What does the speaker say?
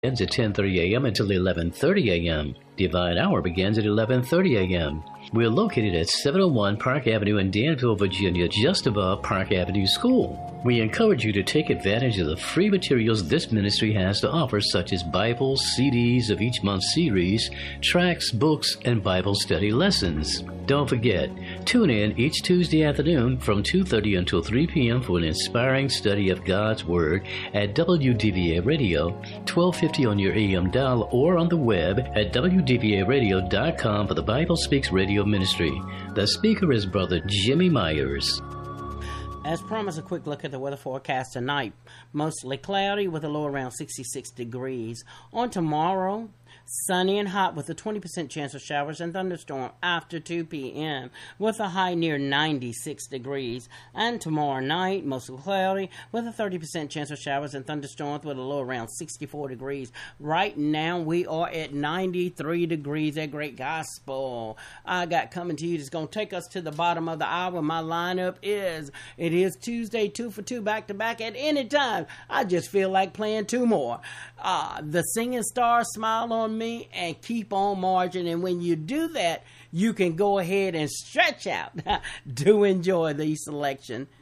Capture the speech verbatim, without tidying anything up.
Begins at ten thirty a.m. until eleven thirty a.m. Divine Hour begins at eleven thirty a.m. We're located at seven oh one Park Avenue in Danville, Virginia, just above Park Avenue School. We encourage you to take advantage of the free materials this ministry has to offer, such as Bibles, C Ds of each month's series, tracts, books, and Bible study lessons. Don't forget, tune in each Tuesday afternoon from two thirty until three p.m. for an inspiring study of God's Word at W D V A Radio, twelve fifty on your A M dial, or on the web at w d v a radio dot com for the Bible Speaks Radio Ministry. The speaker is Brother Jimmy Myers. As promised, a quick look at the weather forecast tonight. Mostly cloudy with a low around sixty-six degrees. On tomorrow, sunny and hot with a twenty percent chance of showers and thunderstorm after two p.m. with a high near ninety-six degrees. And tomorrow night, mostly cloudy with a thirty percent chance of showers and thunderstorms with a low around sixty-four degrees. Right now, we are at ninety-three degrees at Great Gospel. I got coming to you that's going to take us to the bottom of the hour. My lineup is, it is Tuesday, two for two, back to back at any time. I just feel like playing two more. Uh, the Singing Stars, Smile on Me, and Keep on Marching. And when you do that, you can go ahead and stretch out. Do enjoy the selection.